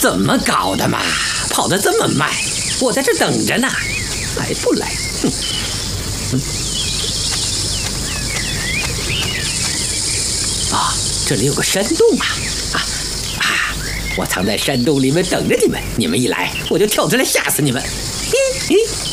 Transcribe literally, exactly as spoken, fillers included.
怎么搞的嘛？跑得这么慢，我在这等着呢，还不来？哼！嗯。啊，这里有个山洞啊！啊啊！我藏在山洞里面等着你们，你们一来，我就跳出来吓死你们！嘿嘿。